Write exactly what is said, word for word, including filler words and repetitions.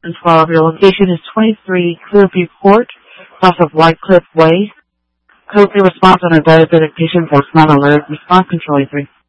And twelve, your location is twenty-three Clearview Court, off of White Cliff Way. Code three response on a diabetic patient that's not alert. Response control three.